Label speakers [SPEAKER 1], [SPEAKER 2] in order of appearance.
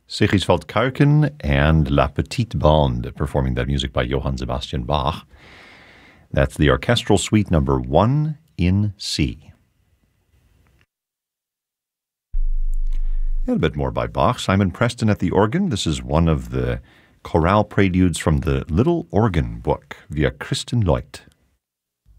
[SPEAKER 1] Sigiswald Kuiken and La Petite Bande performing that music by Johann Sebastian Bach. That's the Orchestral Suite number 1 in C. And a bit more by Bach. Simon Preston at the organ. This is one of the chorale preludes from the Little Organ Book via Kristen Leut.